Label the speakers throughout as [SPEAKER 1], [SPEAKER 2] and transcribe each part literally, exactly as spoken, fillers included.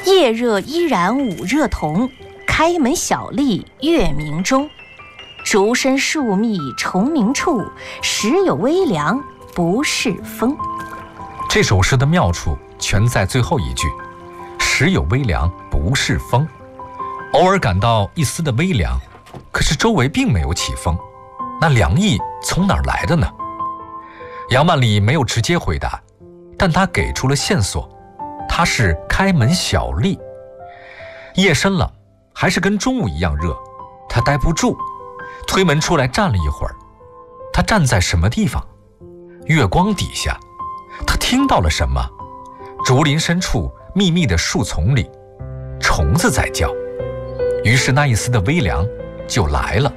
[SPEAKER 1] 夜热依然午热同，开门小立月明中。竹深树密虫鸣处，时有微凉不是风。
[SPEAKER 2] 这首诗的妙处全在最后一句，时有微凉不是风。偶尔感到一丝的微凉，可是周围并没有起风，那凉意从哪儿来的呢？杨万里没有直接回答，但他给出了线索，他是开门小立。夜深了，还是跟中午一样热，他待不住，推门出来站了一会儿。他站在什么地方？月光底下。他听到了什么？竹林深处密密的树丛里，虫子在叫。于是那一丝的微凉就来了。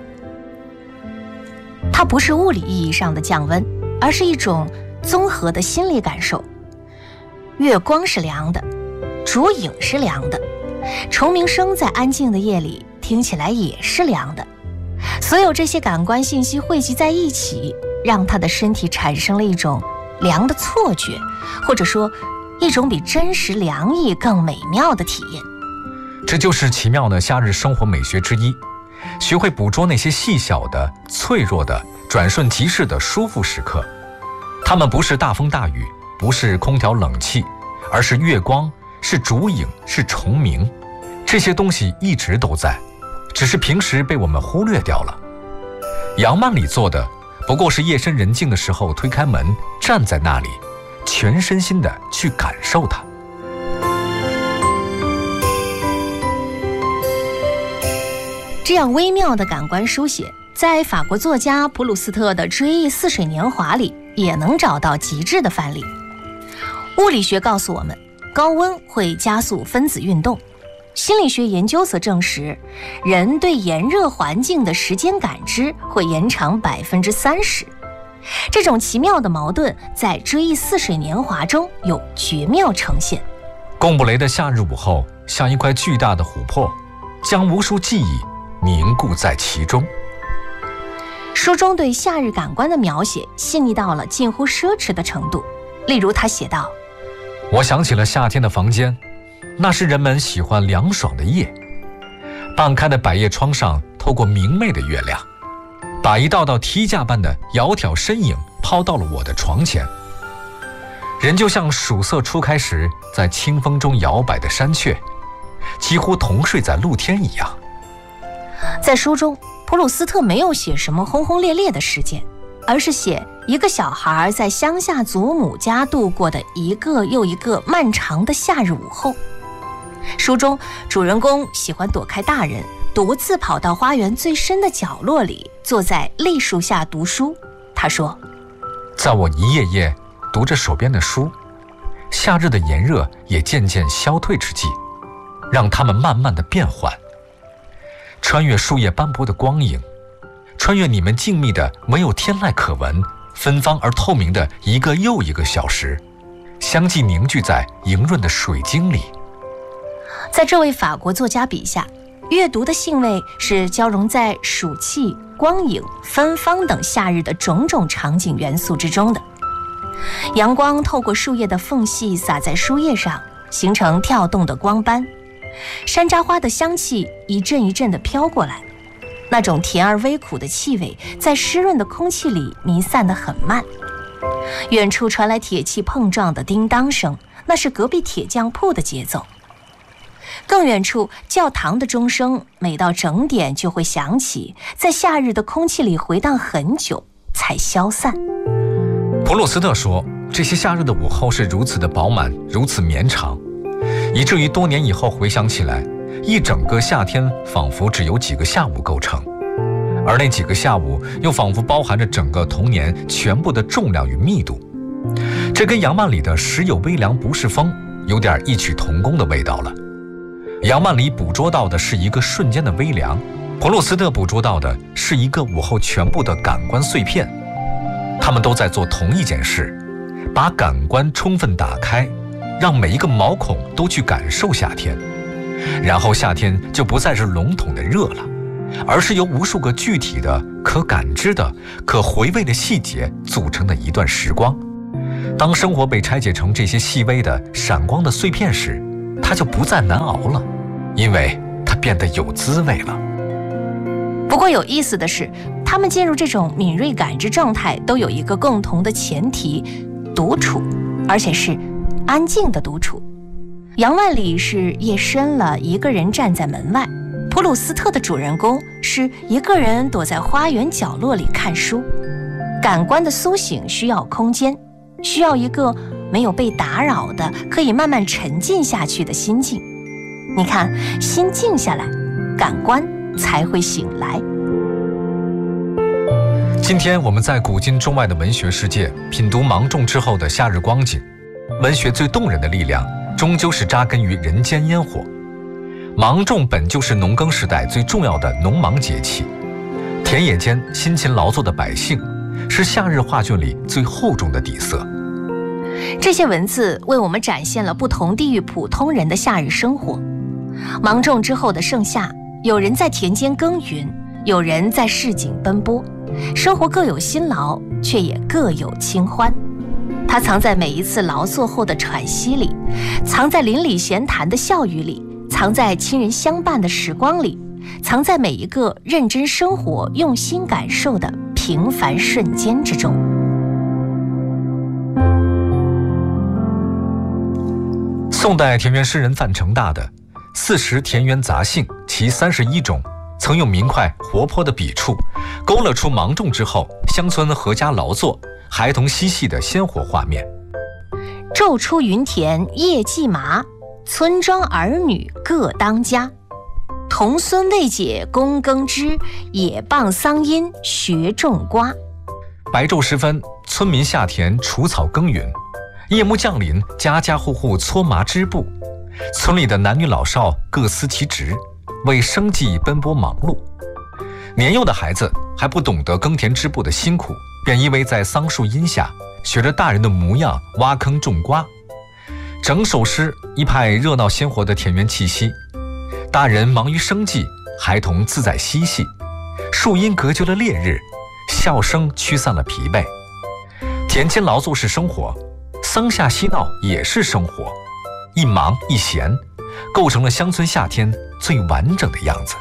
[SPEAKER 1] 它不是物理意义上的降温，而是一种综合的心理感受。月光是凉的，竹影是凉的，虫鸣声在安静的夜里听起来也是凉的。所有这些感官信息汇集在一起，让他的身体产生了一种凉的错觉，或者说一种比真实凉意更美妙的体验。
[SPEAKER 2] 这就是奇妙的夏日生活美学之一，学会捕捉那些细小的、脆弱的、转瞬即逝的舒服时刻。它们不是大风大雨，不是空调冷气，而是月光，是竹影，是虫鸣。这些东西一直都在，只是平时被我们忽略掉了。杨万里做的不过是夜深人静的时候推开门，站在那里，全身心地去感受它。
[SPEAKER 1] 这样微妙的感官书写，在法国作家普鲁斯特的《追忆似水年华》里也能找到极致的范例。物理学告诉我们，高温会加速分子运动。心理学研究则证实，人对炎热环境的时间感知会延长百分之三十。这种奇妙的矛盾在《追忆似水年华》中有绝妙呈现。
[SPEAKER 2] 贡布雷的夏日午后像一块巨大的琥珀，将无数记忆凝固在其中。
[SPEAKER 1] 书中对夏日感官的描写细腻到了近乎奢侈的程度。例如他写道，
[SPEAKER 2] 我想起了夏天的房间，那是人们喜欢凉爽的夜，半开的百叶窗上透过明媚的月亮，把一道道梯架般的窈窕身影抛到了我的床前。人就像曙色初开时在清风中摇摆的山雀，几乎同睡在露天一样。
[SPEAKER 1] 在书中，普鲁斯特没有写什么轰轰烈烈的事件，而是写一个小孩在乡下祖母家度过的一个又一个漫长的夏日午后。书中主人公喜欢躲开大人，独自跑到花园最深的角落里，坐在栗树下读书。他说，
[SPEAKER 2] 在我一页页读着手边的书，夏日的炎热也渐渐消退之际，让它们慢慢的变缓，穿越树叶斑驳的光影，穿越你们静谧的没有天籁可闻、芬芳而透明的一个又一个小时，相继凝聚在莹润的水晶里。
[SPEAKER 1] 在这位法国作家笔下，阅读的兴味是交融在暑气、光影、芬芳等夏日的种种场景元素之中的。阳光透过树叶的缝隙洒在书页上，形成跳动的光斑。山楂花的香气一阵一阵地飘过来，那种甜而微苦的气味在湿润的空气里弥散得很慢。远处传来铁器碰撞的叮当声，那是隔壁铁匠铺的节奏。更远处，教堂的钟声每到整点就会响起，在夏日的空气里回荡很久才消散。
[SPEAKER 2] 普鲁斯特说，这些夏日的午后是如此的饱满，如此绵长，以至于多年以后回想起来，一整个夏天仿佛只有几个下午构成，而那几个下午又仿佛包含着整个童年全部的重量与密度。这跟杨万里的时有微凉不是风有点异曲同工的味道了。杨万里捕捉到的是一个瞬间的微凉，普鲁斯特捕捉到的是一个午后全部的感官碎片。他们都在做同一件事，把感官充分打开，让每一个毛孔都去感受夏天，然后夏天就不再是笼统的热了，而是由无数个具体的、可感知的、可回味的细节组成的一段时光。当生活被拆解成这些细微的、闪光的碎片时， 它就不再难熬了，因为它变得有滋味了。
[SPEAKER 1] 不过有意思的是，他们进入这种敏锐感知状态都有一个共同的前提：独处，而且是安静的独处。杨万里是夜深了，一个人站在门外；普鲁斯特的主人公是一个人躲在花园角落里看书。感官的苏醒需要空间，需要一个没有被打扰的、可以慢慢沉浸下去的心境。你看，心静下来，感官才会醒来。
[SPEAKER 2] 今天我们在古今中外的文学世界品读芒种之后的夏日光景，文学最动人的力量终究是扎根于人间烟火。芒种本就是农耕时代最重要的农忙节气，田野间辛勤劳作的百姓是夏日画卷里最厚重的底色。
[SPEAKER 1] 这些文字为我们展现了不同地域普通人的夏日生活。芒种之后的盛夏，有人在田间耕耘，有人在市井奔波，生活各有辛劳，却也各有清欢。它藏在每一次劳作后的喘息里，藏在邻里闲谈的笑语里，藏在亲人相伴的时光里，藏在每一个认真生活、用心感受的平凡瞬间之中。
[SPEAKER 2] 宋代田园诗人范成大的《四时田园杂兴》其三十一中，曾用明快活泼的笔触，勾勒出芒种之后乡村阖家劳作、孩童嬉戏的鲜活画面。
[SPEAKER 1] 昼出耘田夜绩麻，村庄儿女各当家。童孙未解供耕织，也傍桑阴学种瓜。
[SPEAKER 2] 白昼时分，村民下田除草耕耘；夜幕降临，家家户户搓麻织布。村里的男女老少各司其职，为生计奔波忙碌。年幼的孩子还不懂得耕田织布的辛苦，便依偎在桑树荫下，学着大人的模样挖坑种瓜。整首诗一派热闹鲜活的田园气息。大人忙于生计，孩童自在嬉戏。树荫隔绝了烈日，笑声驱散了疲惫。田间劳作是生活，桑下嬉闹也是生活，一忙一闲，构成了乡村夏天最完整的样子。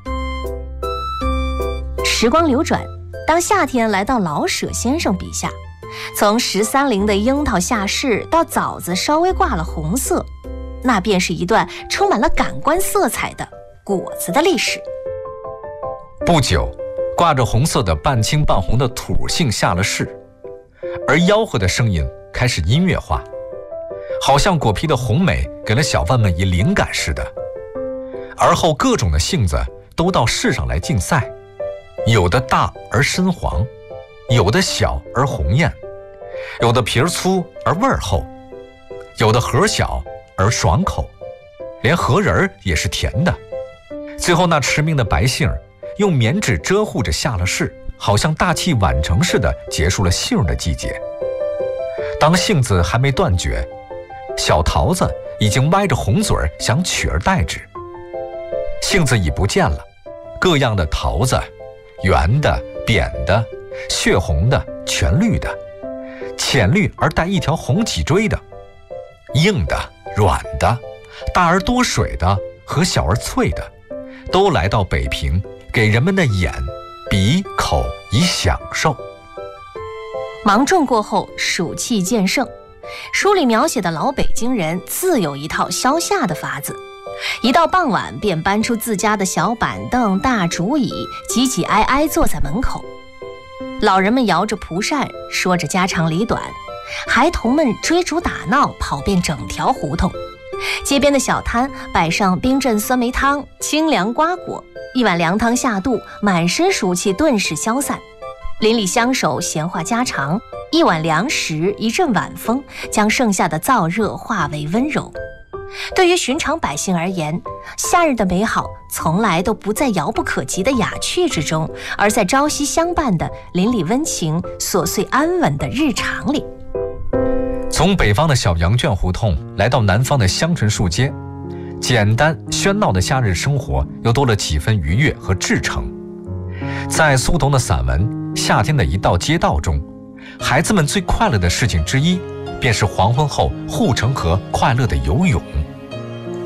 [SPEAKER 1] 时光流转，当夏天来到老舍先生笔下，从十三陵的樱桃下市到枣子稍微挂了红色，那便是一段充满了感官色彩的果子的历史。
[SPEAKER 2] 不久，挂着红色的半青半红的土杏下了市，而吆喝的声音开始音乐化，好像果皮的红美给了小贩们以灵感似的。而后各种的杏子都到市上来竞赛，有的大而深黄，有的小而红艳，有的皮儿粗而味儿厚，有的核小而爽口，连核仁也是甜的。最后那驰名的白杏用棉纸遮护着下了市，好像大器晚成似的结束了杏的季节。当杏子还没断绝，小桃子已经歪着红嘴想取而代之。杏子已不见了，各样的桃子，圆的、扁的、血红的、全绿的，浅绿而带一条红脊椎的，硬的、软的，大而多水的和小而脆的，都来到北平，给人们的眼、鼻、口以享受。
[SPEAKER 1] 芒种过后，暑气渐盛，书里描写的老北京人自有一套消夏的法子。一到傍晚，便搬出自家的小板凳、大竹椅，挤挤挨挨坐在门口。老人们摇着蒲扇，说着家长里短；孩童们追逐打闹，跑遍整条胡同。街边的小摊摆上冰镇酸梅汤、清凉瓜果，一碗凉汤下肚，满身暑气顿时消散。邻里相守，闲话家常，一碗凉食，一阵晚风，将盛夏的燥热化为温柔。对于寻常百姓而言，夏日的美好从来都不在遥不可及的雅趣之中，而在朝夕相伴的邻里温情、琐碎安稳的日常里。
[SPEAKER 2] 从北方的小羊圈胡同来到南方的香醇树街，简单喧闹的夏日生活又多了几分愉悦和至诚。在苏童的散文《夏天的一道街道》中，孩子们最快乐的事情之一，便是黄昏后护城河快乐的游泳。